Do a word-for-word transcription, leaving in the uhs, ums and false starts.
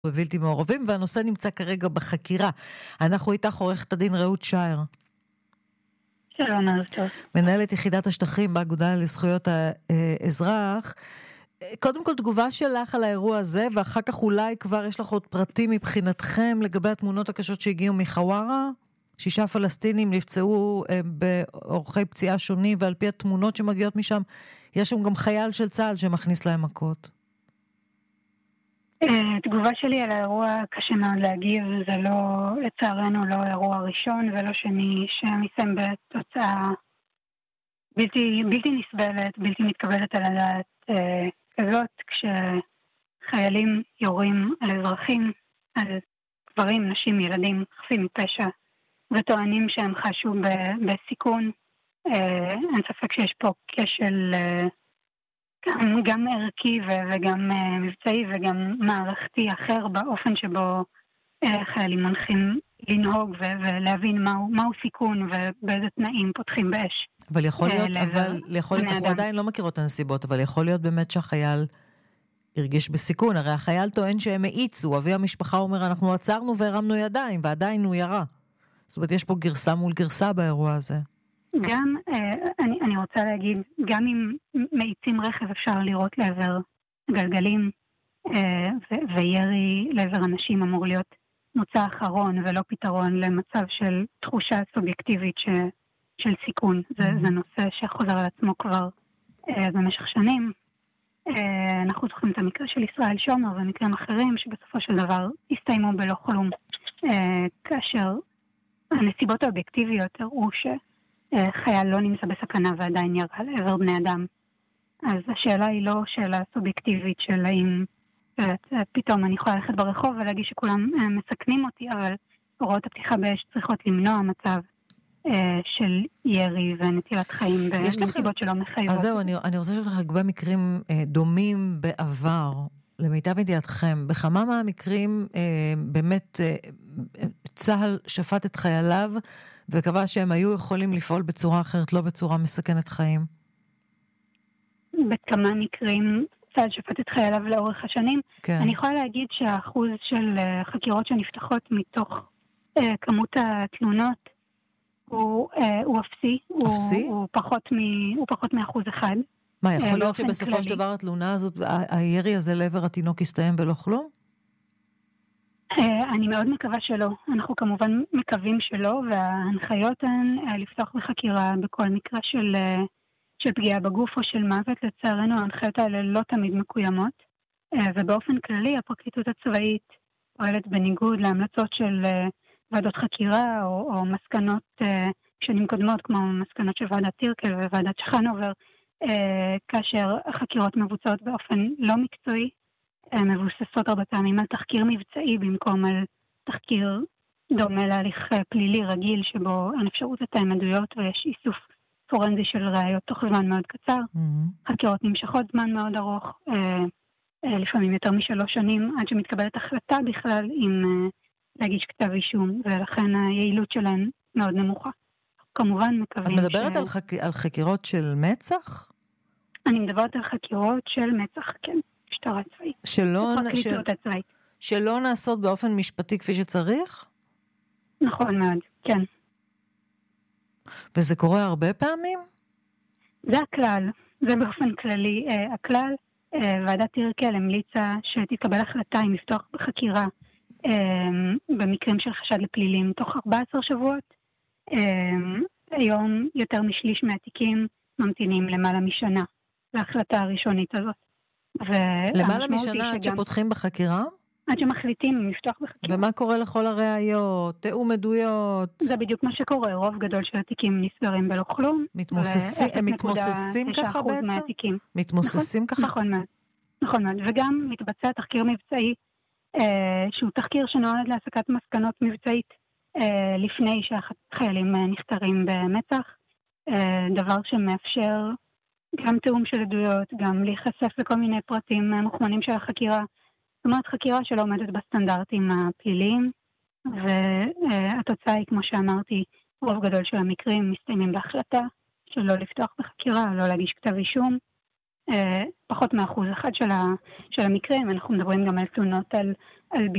ובלתי מעורבים, והנושא נמצא כרגע בחקירה. אנחנו איתך עורכת הדין רעות שייר. שלום, ערב טוב. מנהלת יחידת השטחים באגודה לזכויות האזרח. קודם כל תגובה שלך על האירוע הזה, ואחר כך אולי כבר יש לך עוד פרטים מבחינתכם לגבי התמונות הקשות שהגיעו מחווארה. שישה פלסטינים נפצעו באורחי פציעה שונים, ועל פי התמונות שמגיעות משם, יש שם גם חייל של צה"ל שמכניס להם מכות. תגובה שלי על האירוע קשה מאוד להגיב, זה לא, לצערנו לא אירוע ראשון ולא שני שמסיים בתוצאה בלתי, בלתי נסבלת, בלתי מתקבלת על הדעת אה, כזאת, כשחיילים יורים על אזרחים, על גברים, נשים, ילדים, חפים מפשע, וטוענים שהם חשו ב- בסיכון. אה, אין ספק שיש פה כשל אה, גם, גם ערכי ו- וגם uh, מבצעי וגם מערכתי אחר באופן שבו uh, חיילים מנחים לנהוג ו- ולהבין מהו, מהו סיכון ובאיזה תנאים פותחים באש. אבל יכול להיות, uh, אבל יכול להיות, אנחנו עדיין לא מכירות את הנסיבות, אבל יכול להיות באמת שהחייל הרגיש בסיכון. הרי החייל טוען שהם מאיצו, אבי המשפחה אומר, אנחנו עצרנו והרמנו ידיים, ועדיין הוא ירה. זאת אומרת, יש פה גרסה מול גרסה באירוע הזה. גם, אני, אני רוצה להגיד, גם אם מאיצים רכב אפשר לראות לעבר גלגלים, ו- וירי לעבר אנשים אמור להיות מוצא אחרון ולא פתרון למצב של תחושה סובייקטיבית ש, של סיכון. זה, זה נושא שחוזר על עצמו כבר במשך שנים. אנחנו זוכרים את המקרה של ישראל שומר ומקרים אחרים שבסופו של דבר הסתיימו בלא כלום, כאשר הנסיבות האובייקטיביות הראו ש... חייל לא נמצא בסכנה ועדיין ירה לעבר בני אדם. אז השאלה היא לא שאלה סובייקטיבית של האם פתאום אני יכולה ללכת ברחוב ולהגיד שכולם מסכנים אותי, אבל הוראות הפתיחה באש צריכות למנוע מצב של ירי ונטילת חיים בנסיבות שלא מחייבות. אז זהו, אני, אני רוצה לשאול לך לגבי מקרים דומים בעבר, למיטב ידיעתכם, בכמה מהמקרים באמת צה"ל שפט את חייליו וקבע שהם היו יכולים לפעול בצורה אחרת, לא בצורה מסכנת חיים? בכמה מקרים צה"ל שפט את חייליו לאורך השנים. כן. אני יכולה להגיד שהאחוז של חקירות שנפתחות מתוך uh, כמות התלונות הוא, uh, הוא אפסי. אפסי? הוא, הוא, פחות מ, הוא פחות מאחוז אחד. מה, יכול uh, להיות שבסופו כללי. של דבר התלונה הזאת, הירי הזה לעבר התינוק יסתיים בלא כלום? אני מאוד מקווה שלא. אנחנו כמובן מקווים שלא, וההנחיות הן לפתוח בחקירה בכל מקרה של, של פגיעה בגוף או של מוות. לצערנו, ההנחיות האלה לא תמיד מקוימות, ובאופן כללי הפרקליטות הצבאית פועלת בניגוד להמלצות של ועדות חקירה או, או מסקנות שנים קודמות, כמו מסקנות של ועדת טירקל וועדת שחנובר, כאשר החקירות מבוצעות באופן לא מקצועי, מבוססות הרבה פעמים על תחקיר מבצעי במקום על תחקיר דומה להליך פלילי רגיל שבו אין אפשרות לתאם עדויות ויש איסוף פורנזי של ראיות תוך זמן מאוד קצר. Mm-hmm. חקירות נמשכות זמן מאוד ארוך, אה, אה, לפעמים יותר משלוש שנים, עד שמתקבלת החלטה בכלל אם אה, להגיש כתב אישום, ולכן היעילות שלהן מאוד נמוכה. כמובן מקווים את מדברת ש... על, חק... על חקירות של מצח? אני מדברת על חקירות של מצח, כן. משטרה צבאית. שלא, של... הצבאית. שלא נעשות באופן משפטי כפי שצריך? נכון מאוד, כן. וזה קורה הרבה פעמים? זה הכלל, זה באופן כללי. Uh, הכלל, uh, ועדת טירקל המליצה שתתקבל החלטה אם לפתוח בחקירה uh, במקרים של חשד לפלילים תוך ארבעה עשר שבועות. Uh, היום יותר משליש מהתיקים ממתינים למעלה משנה להחלטה הראשונית הזאת. למעלה משנה עד שפותחים בחקירה? עד שמחליטים אם לפתוח בחקירה. ומה קורה לכל הראיות? תאום עדויות? זה בדיוק מה שקורה. רוב גדול של התיקים נסגרים בלא כלום. מתמוססים, הם מתמוססים ככה בעצם? מהתיקים. מתמוססים נכון, ככה? נכון מאוד. נכון מאוד. וגם מתבצע תחקיר מבצעי, אה, שהוא תחקיר שנועד להסקת מסקנות מבצעית, אה, לפני שהחיילים נחקרים במצח. אה, דבר שמאפשר גם תאום של עדויות, גם להיחשף לכל מיני פרטים מוכמנים של החקירה. זאת אומרת, חקירה שלא עומדת בסטנדרטים הפליליים, והתוצאה היא, כמו שאמרתי, רוב גדול של המקרים מסתיימים בהחלטה שלא לפתוח בחקירה, לא להגיש כתב אישום, פחות מאחוז אחד של, ה, של המקרים. אנחנו מדברים גם על תלונות על, על